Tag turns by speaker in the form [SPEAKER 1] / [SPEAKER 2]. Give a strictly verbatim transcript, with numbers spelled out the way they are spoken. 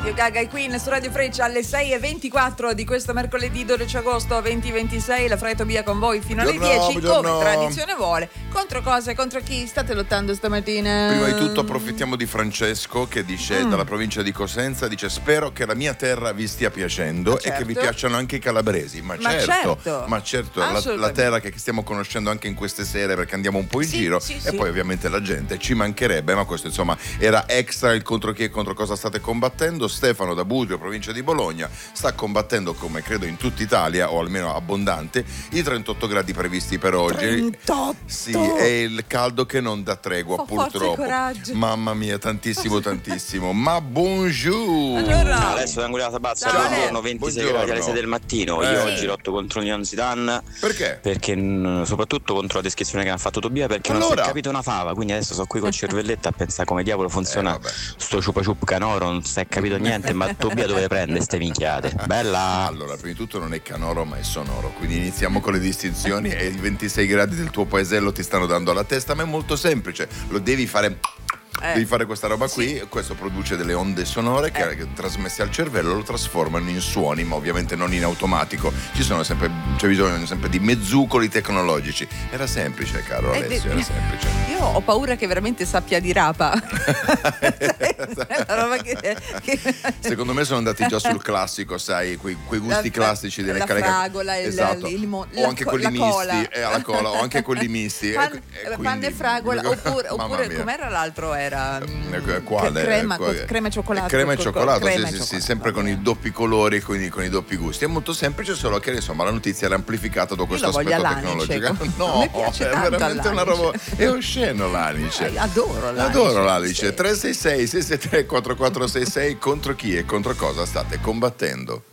[SPEAKER 1] Radio Gaga e Queen su Radio Freccia alle sei e ventiquattro di questo mercoledì dodici agosto duemilaventisei. La Fra e Tobia con voi fino alle
[SPEAKER 2] Buongiorno,
[SPEAKER 1] dieci,
[SPEAKER 2] buongiorno.
[SPEAKER 1] come tradizione vuole. Contro cosa e contro chi state lottando stamattina?
[SPEAKER 2] Prima di tutto approfittiamo di Francesco che dice
[SPEAKER 1] Mm.
[SPEAKER 2] dalla provincia di Cosenza, dice spero che la mia terra vi stia piacendo
[SPEAKER 1] Ma
[SPEAKER 2] e che vi
[SPEAKER 1] certo.
[SPEAKER 2] piacciono anche i calabresi. Ma,
[SPEAKER 1] Ma
[SPEAKER 2] certo,
[SPEAKER 1] certo.
[SPEAKER 2] ma certo, la,
[SPEAKER 1] Assolutamente.
[SPEAKER 2] la terra che stiamo conoscendo anche in queste sere perché andiamo un po' in
[SPEAKER 1] Sì,
[SPEAKER 2] giro
[SPEAKER 1] sì,
[SPEAKER 2] e
[SPEAKER 1] sì.
[SPEAKER 2] poi ovviamente la gente ci mancherebbe, ma questo insomma era extra il contro chi e contro cosa state combattendo. Stefano da Budrio, provincia di Bologna, sta combattendo come credo in tutta Italia o almeno abbondante i trentotto gradi previsti per oggi.
[SPEAKER 1] trentotto
[SPEAKER 2] Sì, è il caldo che non dà tregua
[SPEAKER 1] Fa forza e
[SPEAKER 2] purtroppo.
[SPEAKER 1] coraggio.
[SPEAKER 2] Mamma mia, tantissimo tantissimo. Ma buongiorno.
[SPEAKER 1] Buongiorno.
[SPEAKER 3] Adesso Angolata Tabazza,
[SPEAKER 1] Ciao,
[SPEAKER 3] buongiorno,
[SPEAKER 1] Ale.
[SPEAKER 3] ventisei
[SPEAKER 2] Buongiorno.
[SPEAKER 3] gradi alle sei del mattino.
[SPEAKER 2] Eh.
[SPEAKER 3] Io
[SPEAKER 1] Sì.
[SPEAKER 3] oggi lotto contro Leon Zidane
[SPEAKER 2] Perché?
[SPEAKER 3] perché mh, soprattutto contro la descrizione che ha fatto Tobia, perché non si
[SPEAKER 2] Allora.
[SPEAKER 3] è capito una fava, quindi adesso sono qui col cervelletto a pensare come diavolo funziona
[SPEAKER 2] Eh, vabbè.
[SPEAKER 3] sto ciupa ciup canoro, non si è capito niente, ma Tobia dove prende ste minchiate? Bella!
[SPEAKER 2] Allora, prima di tutto non è canoro ma è sonoro, quindi iniziamo con le distinzioni e i ventisei gradi del tuo paesello ti stanno dando alla testa, ma è molto semplice, lo devi fare...
[SPEAKER 1] Eh.
[SPEAKER 2] Devi fare questa roba qui,
[SPEAKER 1] Sì.
[SPEAKER 2] questo produce delle onde sonore che,
[SPEAKER 1] Eh.
[SPEAKER 2] che trasmesse al cervello lo trasformano in suoni, ma ovviamente non in automatico. Ci sono sempre, c'è bisogno sempre di mezzucoli tecnologici. Era semplice, caro
[SPEAKER 1] Eh,
[SPEAKER 2] Alessio,
[SPEAKER 1] de-
[SPEAKER 2] era semplice.
[SPEAKER 1] Io ho paura che veramente sappia di rapa. È la roba che- che-
[SPEAKER 2] Secondo me sono andati già sul classico, sai, quei, quei gusti
[SPEAKER 1] La-
[SPEAKER 2] classici delle
[SPEAKER 1] la
[SPEAKER 2] cariche-
[SPEAKER 1] fragola, il-
[SPEAKER 2] esatto.
[SPEAKER 1] il limo-
[SPEAKER 2] o
[SPEAKER 1] la
[SPEAKER 2] anche
[SPEAKER 1] co-
[SPEAKER 2] quelli
[SPEAKER 1] la
[SPEAKER 2] misti,
[SPEAKER 1] cola.
[SPEAKER 2] eh, alla cola, o anche quelli misti.
[SPEAKER 1] Pan-
[SPEAKER 2] e- e
[SPEAKER 1] panne
[SPEAKER 2] quindi-
[SPEAKER 1] e fragola, oppure,
[SPEAKER 2] Mamma
[SPEAKER 1] oppure
[SPEAKER 2] mia.
[SPEAKER 1] com'era l'altro? Era mm,
[SPEAKER 2] Eh, Quale?
[SPEAKER 1] crema,
[SPEAKER 2] Quale?
[SPEAKER 1] co- crema e cioccolato.
[SPEAKER 2] Crema e
[SPEAKER 1] co-
[SPEAKER 2] cioccolato,
[SPEAKER 1] crema
[SPEAKER 2] sì,
[SPEAKER 1] e
[SPEAKER 2] sì, sì,
[SPEAKER 1] cioccolato,
[SPEAKER 2] sempre con
[SPEAKER 1] vabbè.
[SPEAKER 2] i doppi colori, quindi con i doppi gusti. È molto semplice, solo che insomma la notizia era amplificata da questo
[SPEAKER 1] lo voglio
[SPEAKER 2] aspetto
[SPEAKER 1] all'anice,
[SPEAKER 2] tecnologico.
[SPEAKER 1] ecco.
[SPEAKER 2] No,
[SPEAKER 1] A me piace
[SPEAKER 2] è
[SPEAKER 1] tanto
[SPEAKER 2] veramente una
[SPEAKER 1] all'anice.
[SPEAKER 2] roba. È osceno l'anice.
[SPEAKER 1] Eh, adoro l'anice.
[SPEAKER 2] Adoro l'anice.
[SPEAKER 1] Sì.
[SPEAKER 2] tre sei sei sei sei tre quattro quattro sei sei contro chi e contro cosa state combattendo?